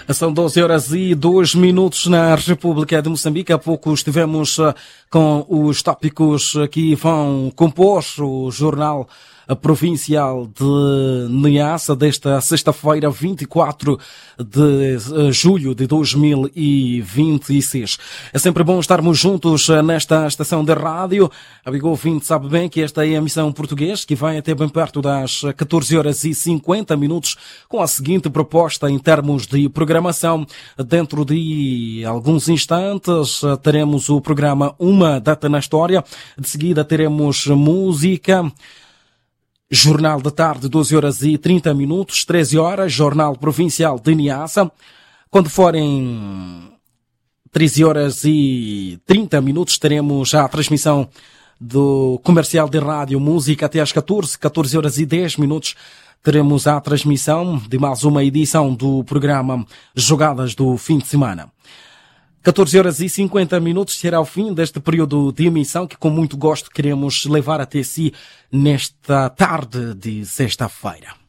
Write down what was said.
São 12 horas e 2 minutos na República de Moçambique. Há pouco estivemos com os tópicos que vão compor o jornal provincial de Niassa desta sexta-feira, 24 de julho de 2026. É sempre bom estarmos juntos nesta estação de rádio. Amigo ouvinte, sabe bem que esta é a emissão português, que vai até bem perto das 14 horas e 50 minutos, com a seguinte proposta em termos de programação. Dentro de alguns instantes teremos o programa Uma Data na História. De seguida teremos música. Jornal da tarde, 12 horas e 30 minutos, 13 horas, Jornal Provincial de Niassa. Quando forem 13 horas e 30 minutos, teremos a transmissão do comercial de rádio Música até às 14 horas e 10 minutos. Teremos a transmissão de mais uma edição do programa Jogadas do Fim de Semana. 14 horas e 50 minutos será o fim deste período de emissão que com muito gosto queremos levar até si nesta tarde de sexta-feira.